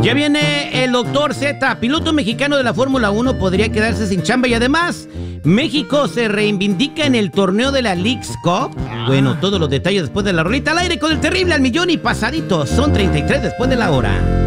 Ya viene el doctor Z, piloto mexicano de la Fórmula 1, podría quedarse sin chamba y además México se reivindica en el torneo de la Leagues Cup. Bueno, todos los detalles después de la rolita al aire con el terrible al millón y pasadito. Son 33 después de la hora.